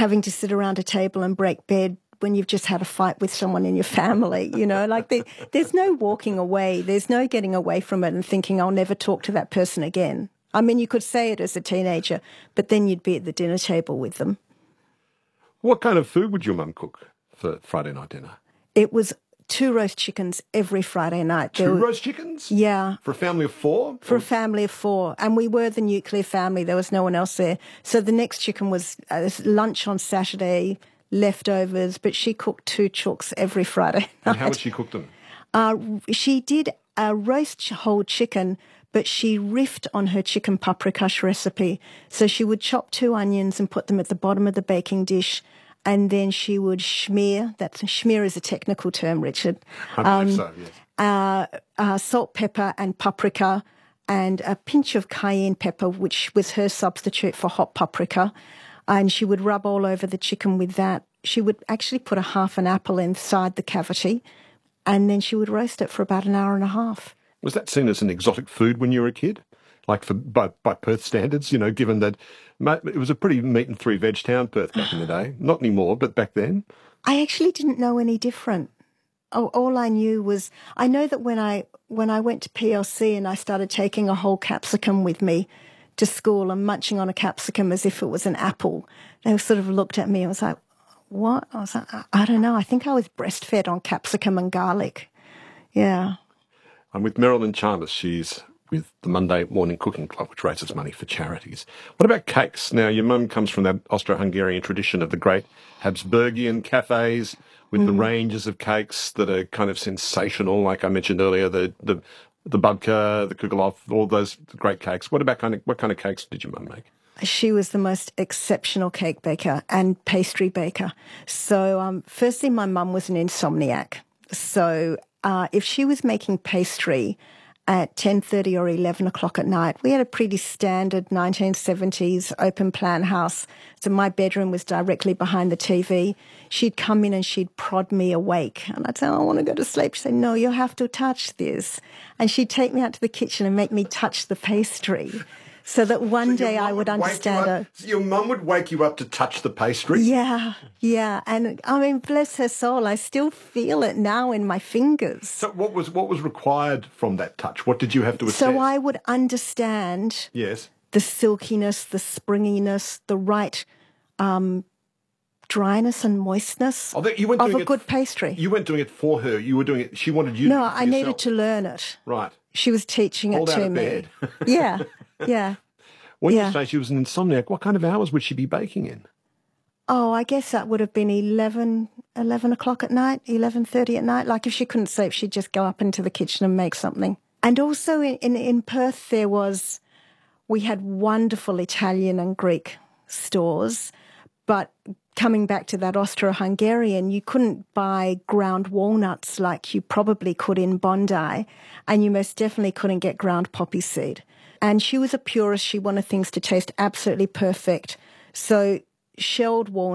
having to sit around a table and break bread when you've just had a fight with someone in your family, you know, like there's no walking away. There's no getting away from it and thinking, I'll never talk to that person again. I mean, you could say it as a teenager, but then you'd be at the dinner table with them. What kind of food would your mum cook for Friday night dinner? It was 2 roast chickens every Friday night. 2 roast chickens? Yeah. For a family of 4? For a family of 4. And we were the nuclear family. There was no one else there. So the next chicken was lunch on Saturday, leftovers, but she cooked 2 chooks every Friday night. And how would she cook them? She did a roast whole chicken, but she riffed on her chicken paprikash recipe. So she would chop 2 onions and put them at the bottom of the baking dish, and then she would schmear. Schmear is a technical term, Richard. I believe so, yes. Salt, pepper, and paprika, and a pinch of cayenne pepper, which was her substitute for hot paprika. And she would rub all over the chicken with that. She would actually put a half an apple inside the cavity, and then she would roast it for about an hour and a half. Was that seen as an exotic food when you were a kid? Like by Perth standards, you know, given that it was a pretty meat and 3 veg town, Perth, back in the day. Not anymore, but back then. I actually didn't know any different. All I knew was, I know that when I went to PLC and I started taking a whole capsicum with me to school and munching on a capsicum as if it was an apple, they sort of looked at me and was like, what? I was like, I don't know. I think I was breastfed on capsicum and garlic. Yeah. I'm with Marilyn Chalmers. She's with the Monday Morning Cooking Club, which raises money for charities. What about cakes? Now, your mum comes from that Austro-Hungarian tradition of the great Habsburgian cafes with the ranges of cakes that are kind of sensational, like I mentioned earlier, the babka, the kugelov, all those great cakes. What kind of cakes did your mum make? She was the most exceptional cake baker and pastry baker. So, firstly, my mum was an insomniac. So, if she was making pastry at 10:30 or 11 o'clock at night, we had a pretty standard 1970s open plan house. So my bedroom was directly behind the TV. She'd come in and she'd prod me awake. And I'd say, I want to go to sleep. She'd say, no, you'll have to touch this. And she'd take me out to the kitchen and make me touch the pastry, so that one day I would understand her. So your mum would wake you up to touch the pastry? Yeah. And I mean, bless her soul, I still feel it now in my fingers. So what was required from that touch? What did you have to assess? So I would understand the silkiness, the springiness, the right dryness and moistness of a good pastry. You weren't doing it for her. You were doing it. She wanted you to do it for yourself. No, I needed to learn it. Right. She was teaching it to me. Yeah. When you say she was an insomniac, what kind of hours would she be baking in? Oh, I guess that would have been 11 o'clock at night, 11:30 at night. Like if she couldn't sleep, she'd just go up into the kitchen and make something. And also in Perth, we had wonderful Italian and Greek stores, but coming back to that Austro-Hungarian, you couldn't buy ground walnuts like you probably could in Bondi, and you most definitely couldn't get ground poppy seed. And she was a purist. She wanted things to taste absolutely perfect. So shelled walnuts